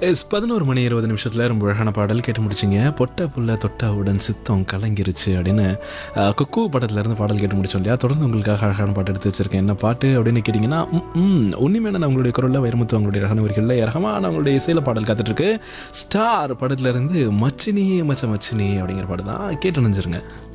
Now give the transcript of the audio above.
11:20 ரொம்ப அழகான பாடல் கேட்டு முடிச்சிங்க. பொட்ட புள்ள தொட்டாவுடன் சித்தம் கலங்கிருச்சு அப்படின்னு குக்கு படத்துலேருந்து பாடல் கேட்டு முடிச்சோம் இல்லையா. தொடர்ந்து உங்களுக்காக அழகான பாட்டு எடுத்து வச்சிருக்கேன். என்ன பாட்டு அப்படின்னு கேட்டிங்கன்னா, உன்னிமேனன் அவங்களுடைய குரலில், வைரமுத்து அவங்களுடைய ரகன வரிகளில், ரஹமான் அவங்களுடைய இசையில் பாடல் காத்துட்ருக்கு. ஸ்டார் படத்துலேருந்து மச்சினியே மச்ச மச்சினி அப்படிங்கிற பாட்டு தான் கேட்டு நினைச்சிருங்க.